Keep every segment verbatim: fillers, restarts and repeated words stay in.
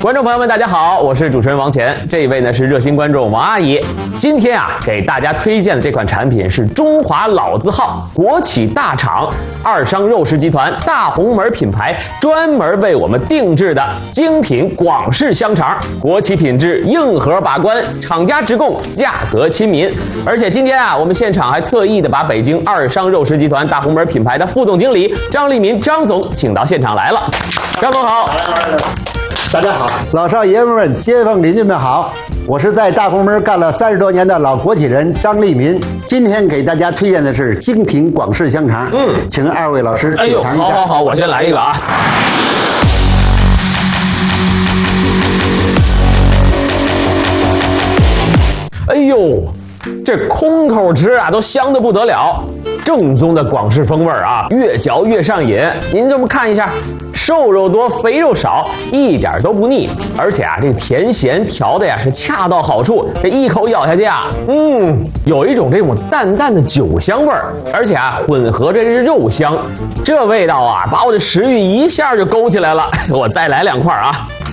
观众朋友们，大家好，我是主持人王乾，这一位呢是热心观众王阿姨。今天啊，给大家推荐的这款产品是中华老字号国企大厂二商肉食集团大红门品牌专门为我们定制的精品广式香肠，国企品质，硬核把关，厂家直供，价格亲民。而且今天啊，我们现场还特意的把北京二商肉食集团大红门品牌的副总经理张立民张总请到现场来了。张总好。 大家好，老少爷们们、街坊邻居们好，我是在大红门干了三十多年的老国企人张立民。今天给大家推荐的是精品广式香肠，嗯，请二位老师哎呦，好好好，我先来一个啊。哎呦，这空口吃啊，都香得不得了。正宗的广式风味啊，越嚼越上瘾。您这么看一下，瘦肉多，肥肉少，一点都不腻。而且啊，这甜咸调的呀是恰到好处。这一口咬下去啊，嗯，有一种这种淡淡的酒香味儿，而且啊，混合着这肉香，这味道啊，把我的食欲一下就勾起来了。我再来两块啊，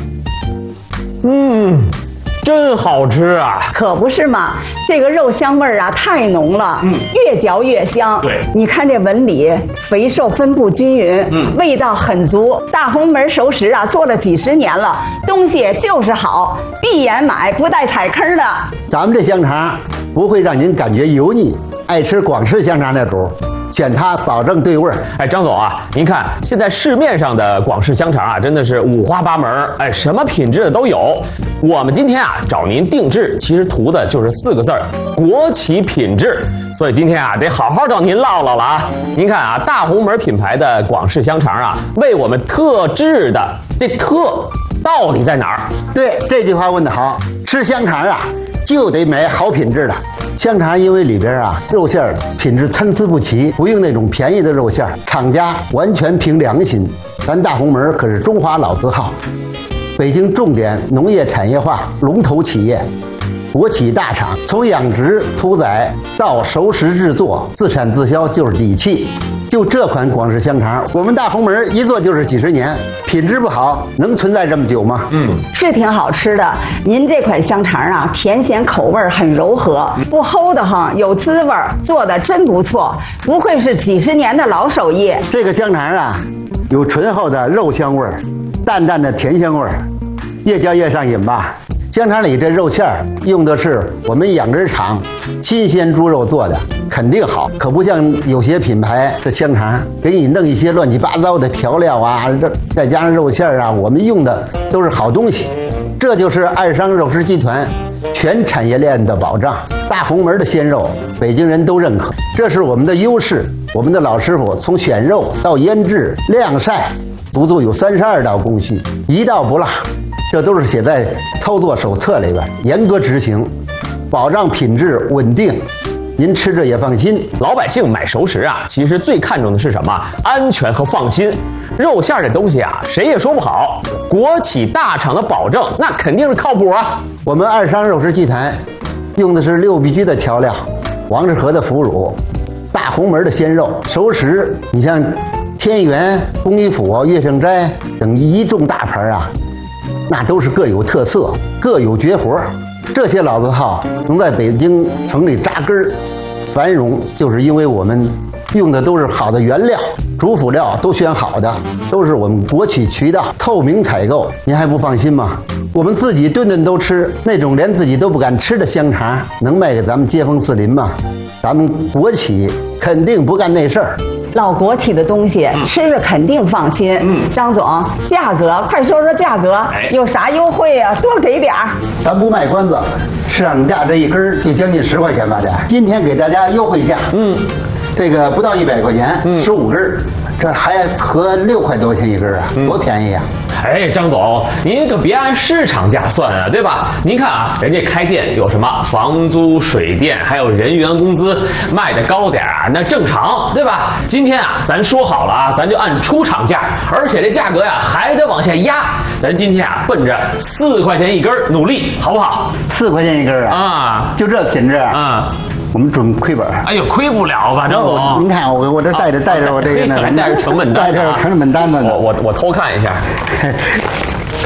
嗯。真好吃啊！ 可不是嘛，这个肉香味儿啊太浓了，嗯，越嚼越香。对，你看这纹理，肥瘦分布均匀，嗯，味道很足。大红门熟食啊，做了几十年了，东西就是好，闭眼买不带踩坑的。 咱们这香肠不会让您感觉油腻，爱吃广式香肠的主选它保证对味儿。 哎，张总啊，您看现在市面上的广式香肠啊，真的是五花八门，哎，什么品质的都有。我们今天啊找您定制，其实图的就是四个字儿：国企品质。所以今天啊，得好好找您唠唠了啊。您看啊，大红门品牌的广式香肠啊，为我们特制的，这特到底在哪儿？ 对，这句话问得好。吃香肠啊，就得买好品质的香肠，因为里边啊肉馅儿品质参差不齐，不用那种便宜的肉馅儿，厂家完全凭良心。咱大红门可是中华老字号，北京重点农业产业化龙头企业，国企大厂，从养殖屠宰到熟食制作，自产自销就是底气。就这款广式香肠，我们大红门一做就是几十年，品质不好能存在这么久吗？ 嗯，是挺好吃的。您这款香肠啊，甜咸口味很柔和，不齁的慌，有滋味，做的真不错，不愧是几十年的老手艺。 这个香肠啊，有醇厚的肉香味儿，淡淡的甜香味儿，越嚼越上瘾吧。香肠里这肉馅儿用的是我们养殖场新鲜猪肉做的，肯定好，可不像有些品牌的香肠给你弄一些乱七八糟的调料啊，再加上肉馅儿啊，我们用的都是好东西。这就是二商肉食集团全产业链的保障。大红门的鲜肉，北京人都认可，这是我们的优势。我们的老师傅从选肉到腌制、晾晒，足足有三十二道工序，一道不落。这都是写在操作手册里边，严格执行，保障品质稳定，您吃着也放心。 老百姓买熟食啊，其实最看重的是什么？安全和放心。肉馅这东西啊，谁也说不好。国企大厂的保证，那肯定是靠谱啊。 我们二商肉食集团用的是六必居的调料，王致和的腐乳，大红门的鲜肉，熟食你像天元、公益府、乐盛斋等一众大牌啊，那都是各有特色，各有绝活。这些老字号能在北京城里扎根繁荣，就是因为我们用的都是好的原料，主辅料都选好的，都是我们国企渠道透明采购。您还不放心吗？我们自己顿顿都吃那种连自己都不敢吃的香肠，能卖给咱们街坊四邻吗？咱们国企肯定不干那事儿。 老国企的东西，嗯、吃着肯定放心。嗯，张总，价格快说说价格，哎、有啥优惠啊？多给点儿。 咱不卖关子，市场价这一根就将近十块钱吧得。今天给大家优惠价，嗯，这个不到一百块钱，十五根。这还合六块多钱一根啊，多便宜啊！ 哎，张总，您可别按市场价算啊，对吧？您看啊，人家开店有什么房租、水电，还有人员工资，卖的高点啊，那正常，对吧？今天啊，咱说好了啊，咱就按出厂价，而且这价格呀还得往下压。咱今天啊，奔着四块钱一根努力，好不好？ 四块钱一根啊！啊，就这品质啊！我们准亏本。 哎呦，亏不了吧，张总？ 您看我我这带着带着我这个呢， 带着成本单， 带着成本单子。 我我我偷看一下。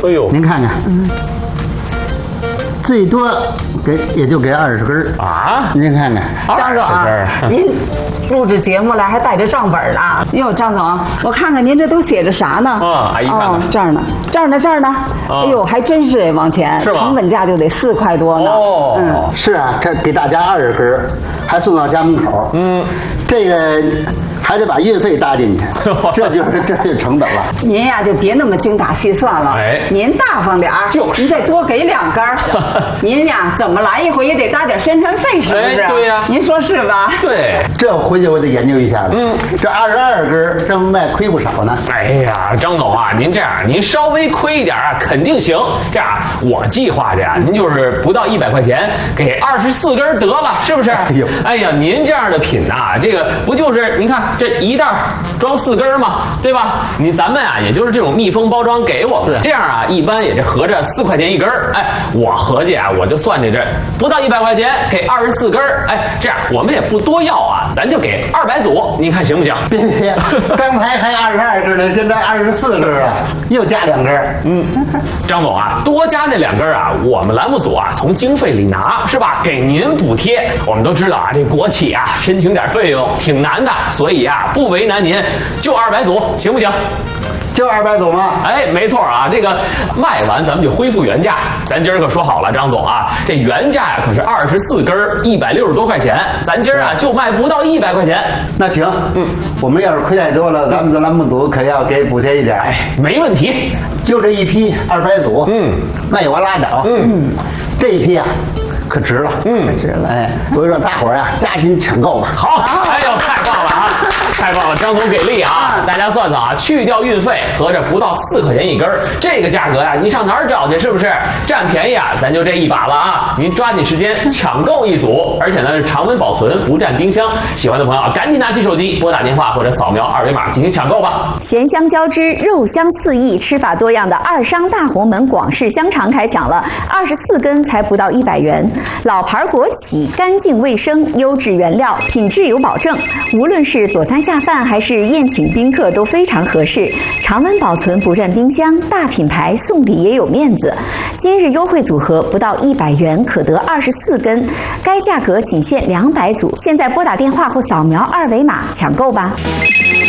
哎呦， 您看看，嗯，最多给也就给二十根儿啊！ 您看看， 张总啊，您录制节目来还带着账本呢。哟，张总，我看看您这都写着啥呢？ 啊，阿姨看看， 哦，这儿呢，这儿呢，这儿呢。哎呦，还真是哎，往前是吧？ 成本价就得四块多呢。 哦， 嗯， 是啊，这给大家二十根儿，还送到家门口。嗯，这个还得把运费搭进去，这就是这就是成本了。 您呀就别那么精打细算了， 哎， 您大方点儿， 就是您再多给两根儿。您呀怎么来一回也得搭点宣传费，是不是？ 哎，对呀， 您说是吧？ 对， 这回去我得研究一下子。嗯，这二十二根儿这么卖亏不少呢。 哎呀，张总啊，您这样，您稍微亏一点啊，肯定行。这样，我计划着呀，您就是不到一百块钱，给二十四根得了，是不是？哎呦，哎呀，您这样的品呐，这个不就是您看这一袋装四根嘛，对吧？你咱们啊，也就是这种密封包装给我们，这样啊，一般也是合着四块钱一根儿。哎，我合计啊，我就算计这不到一百块钱给二十四根儿。哎，这样我们也不多要啊，咱就给二百组，您看行不行？ 别别别，刚才还二十二根呢，现在二十四根啊，又加两根。 嗯，张总啊，多加那两根啊，我们栏目组啊从经费里拿，是吧？给您补贴。我们都知道啊，这国企啊申请点费用挺难的，所以啊不为难您，就二百组，行不行？ 就二百组吗？ 哎，没错啊，这个卖完咱们就恢复原价。咱今儿可说好了，张总啊，这原价呀可是二十四根一百六十多块钱，咱今儿啊就卖不到一百块钱。 那行，嗯，我们要是亏太多了，咱们的栏目组可要给补贴一点。 哎，没问题， 就这一批二百组，嗯，卖完拉倒，嗯，这一批啊。可值了， 嗯， 值了，哎，所以说大伙儿啊，加紧抢购吧。 好，哎呦，太棒了啊，太棒了，张总给力啊！大家算算啊，去掉运费，合着不到四块钱一根儿，这个价格呀、啊，你上哪儿找去？是不是占便宜啊？咱就这一把了啊！您抓紧时间抢购一组，而且呢是常温保存，不占冰箱。喜欢的朋友啊，赶紧拿起手机拨打电话或者扫描二维码进行抢购吧。 咸香交织，肉香四溢，吃法多样的二商大红门广式香肠开抢了，二十四根才不到一百元。老牌国企，干净卫生，优质原料，品质有保证。无论是佐餐下饭还是宴请宾客都非常合适。常温保存，不占冰箱，大品牌送礼也有面子。今日优惠组合不到一百元可得二十四根，该价格仅限两百组。现在拨打电话或扫描二维码抢购吧。